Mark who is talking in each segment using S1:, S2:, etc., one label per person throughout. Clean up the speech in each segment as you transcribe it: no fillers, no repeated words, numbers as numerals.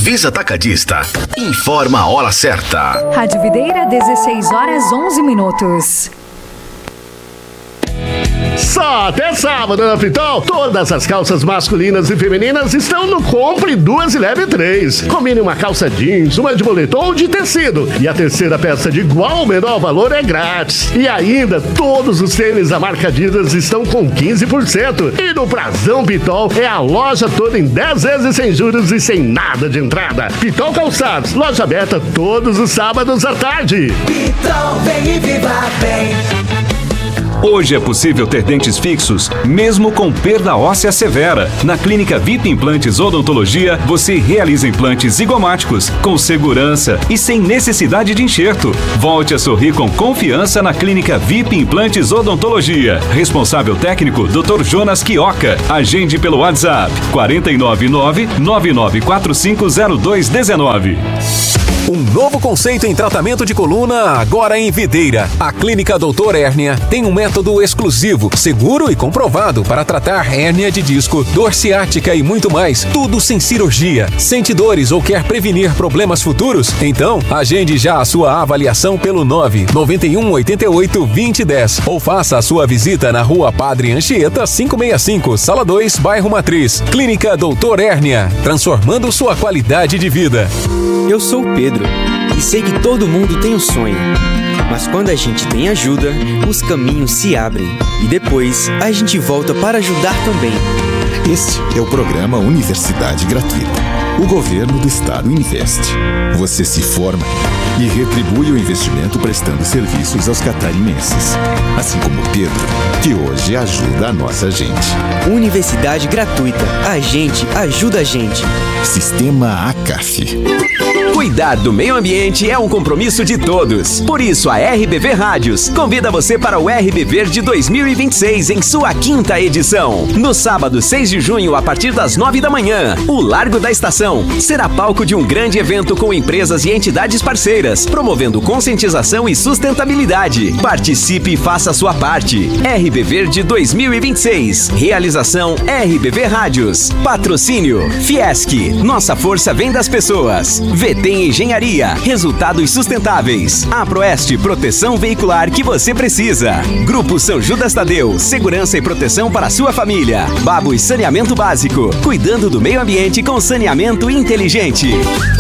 S1: Visa Atacadista. Informa a hora certa.
S2: Rádio Videira, 16 horas 11 minutos.
S3: Só até sábado na Pitol, todas as calças masculinas e femininas estão no Compre 2 e Leve 3. Combine uma calça jeans, uma de moletom ou de tecido. E a terceira peça de igual ou menor valor é grátis. E ainda, todos os tênis da marca Adidas estão com 15%. E no Prazão Pitol é a loja toda em 10 vezes sem juros e sem nada de entrada. Pitol Calçados, loja aberta todos os sábados à tarde.
S4: Pitol, vem e viva bem.
S5: Hoje é possível ter dentes fixos, mesmo com perda óssea severa. Na Clínica VIP Implantes Odontologia, você realiza implantes zigomáticos, com segurança e sem necessidade de enxerto. Volte a sorrir com confiança na Clínica VIP Implantes Odontologia. Responsável técnico, Dr. Jonas Quioca. Agende pelo WhatsApp 499-99450219.
S6: Um novo conceito em tratamento de coluna agora em Videira. A Clínica Doutor Hérnia tem um método exclusivo, seguro e comprovado para tratar hérnia de disco, dor ciática e muito mais. Tudo sem cirurgia. Sente dores ou quer prevenir problemas futuros? Então, agende já a sua avaliação pelo 991882010 ou faça a sua visita na Rua Padre Anchieta 565, Sala 2, Bairro Matriz. Clínica Doutor Hérnia, transformando sua qualidade de vida.
S7: Eu sou o Pedro e sei que todo mundo tem um sonho. Mas quando a gente tem ajuda, os caminhos se abrem e depois a gente volta para ajudar também.
S8: Este é o programa Universidade Gratuita. O governo do estado investe. Você se forma e retribui o investimento prestando serviços aos catarinenses. Assim como Pedro, que hoje ajuda a nossa gente.
S7: Universidade Gratuita. A gente ajuda a gente.
S8: Sistema ACAF.
S9: Cuidar do meio ambiente é um compromisso de todos. Por isso, a RBV Rádios convida você para o RB Verde 2026 em sua 5ª edição. No sábado, 6 de junho, a partir das 9 da manhã, o Largo da Estação será palco de um grande evento com empresas e entidades parceiras, promovendo conscientização e sustentabilidade. Participe e faça a sua parte. RB Verde 2026. Realização RBV Rádios. Patrocínio Fiesc. Nossa força vem das pessoas. VT Engenharia, resultados sustentáveis. A Proeste, proteção veicular que você precisa. Grupo São Judas Tadeu, segurança e proteção para a sua família. Babus Saneamento Básico, cuidando do meio ambiente com saneamento inteligente.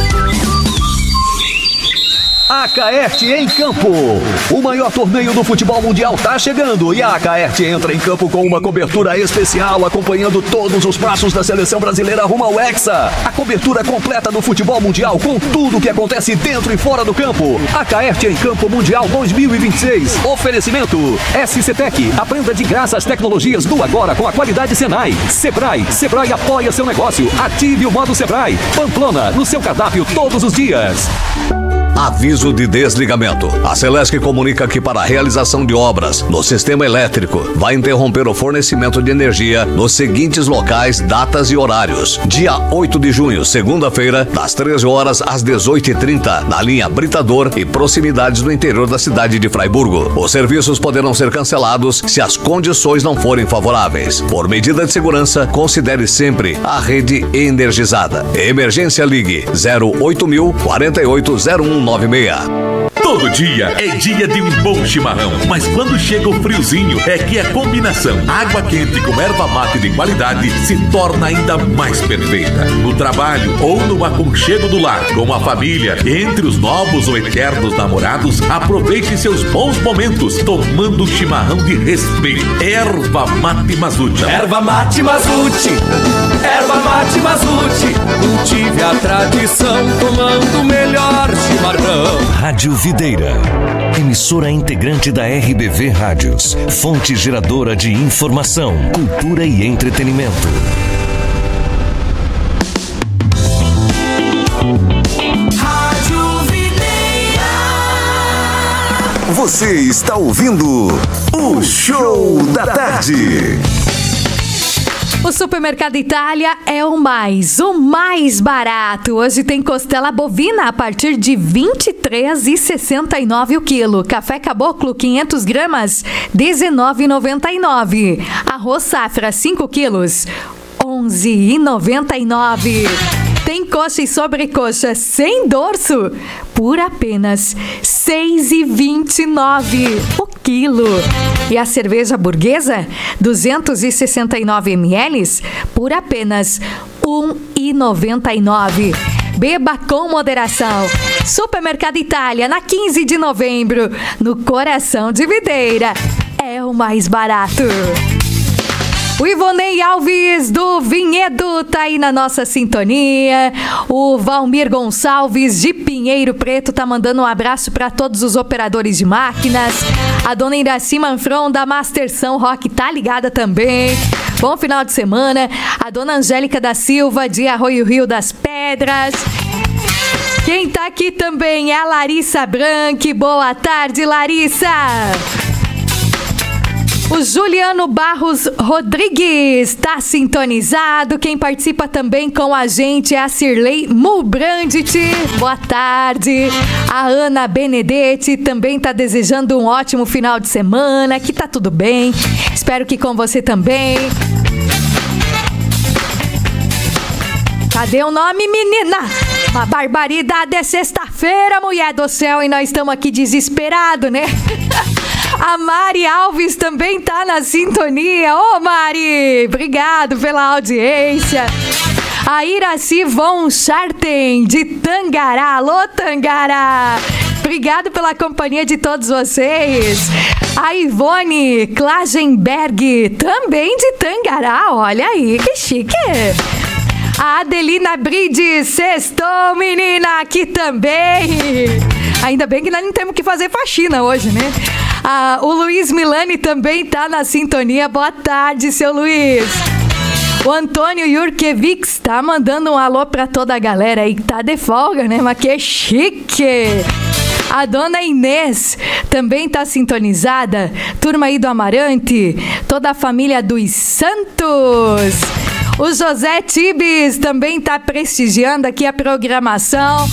S10: Acaerte em Campo. O maior torneio do futebol mundial está chegando e a Acaerte entra em campo com uma cobertura especial acompanhando todos os passos da seleção brasileira rumo ao Hexa. A cobertura completa do futebol mundial com tudo o que acontece dentro e fora do campo. Acaerte em Campo Mundial 2026. Oferecimento SCTec. Aprenda de graça as tecnologias do agora com a qualidade Senai. Sebrae apoia seu negócio. Ative o modo Sebrae. Pamplona, no seu cardápio todos os dias.
S11: Aviso de desligamento. A Celesc comunica que para a realização de obras no sistema elétrico vai interromper o fornecimento de energia nos seguintes locais, datas e horários. Dia 8 de junho, segunda-feira, das 13 horas às 18h30, na linha Britador e proximidades do interior da cidade de Fraiburgo. Os serviços poderão ser cancelados se as condições não forem favoráveis. Por medida de segurança, considere sempre a rede energizada. Emergência Ligue 08.000 480196.
S12: Todo dia é dia de um bom chimarrão, mas quando chega o friozinho é que a combinação água quente com erva mate de qualidade se torna ainda mais perfeita. No trabalho ou no aconchego do lar, com a família, entre os novos ou eternos namorados, aproveite seus bons momentos tomando um chimarrão de respeito. Erva Mate Mazute.
S4: Erva Mate Mazute. Erva Mate Mazute. Cultive a tradição tomando o melhor chimarrão.
S1: Rádio Videira, emissora integrante da RBV Rádios, fonte geradora de informação, cultura e entretenimento.
S4: Rádio Videira.
S1: Você está ouvindo o Show da Tarde.
S2: O Supermercado Itália é o mais barato. Hoje tem costela bovina a partir de R$ 23,69 o quilo. Café Caboclo 500 gramas, R$ 19,99. Arroz Safra 5 quilos, R$ 11,99. Tem coxa e sobrecoxa sem dorso por apenas R$ 6,29 o quilo. E a cerveja burguesa, 269 ml, por apenas R$ 1,99. Beba com moderação. Supermercado Itália, na 15 de novembro, no coração de Videira. É o mais barato. O Ivonei Alves do Vinhedo tá aí na nossa sintonia. O Valmir Gonçalves de Pinheiro Preto tá mandando um abraço para todos os operadores de máquinas. A dona Iraci Manfron da Master São Roque tá ligada também. Bom final de semana. A dona Angélica da Silva de Arroio Rio das Pedras. Quem tá aqui também é a Larissa Branque. Boa tarde, Larissa. O Juliano Barros Rodrigues está sintonizado. Quem participa também com a gente é a Cirlei Mulbrandt. Boa tarde. A Ana Benedetti também está desejando um ótimo final de semana. Que tá tudo bem. Espero que com você também. Cadê o nome, menina? Uma barbaridade, é sexta-feira, mulher do céu, e nós estamos aqui desesperados, né? A Mari Alves também tá na sintonia. Ô, Mari, obrigado pela audiência. A Iraci Von Scharten, de Tangará. Alô, Tangará. Obrigado pela companhia de todos vocês. A Ivone Klagenberg, também de Tangará. Olha aí, que chique. A Adelina Bride, sextou, menina, aqui também. Ainda bem que nós não temos que fazer faxina hoje, né? O Luiz Milani também tá na sintonia. Boa tarde, seu Luiz. O Antônio Jurkevics tá mandando um alô pra toda a galera aí que tá de folga, né? Mas que chique. A dona Inês também tá sintonizada. Turma aí do Amarante. Toda a família dos Santos. O José Tibes também tá prestigiando aqui a programação.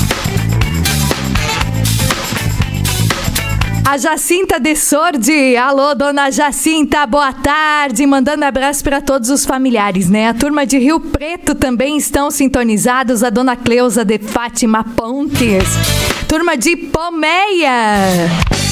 S2: A Jacinta de Sordi. Alô, dona Jacinta, boa tarde. Mandando abraço para todos os familiares, né? A turma de Rio Preto também estão sintonizados. A dona Cleusa de Fátima Pontes. Turma de Pomeia.